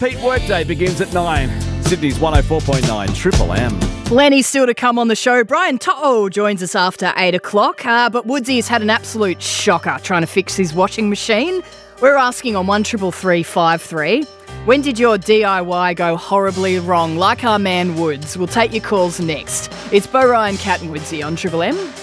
Pete Workday begins at 9. Sydney's 104.9 Triple M. Plenty still to come on the show. Brian To'o joins us after 8 o'clock, but Woodsy's had an absolute shocker trying to fix his washing machine. We're asking on 133353, when did your DIY go horribly wrong, like our man Woods? We'll take your calls next. It's Bo Ryan, Cat and Woodsy on Triple M.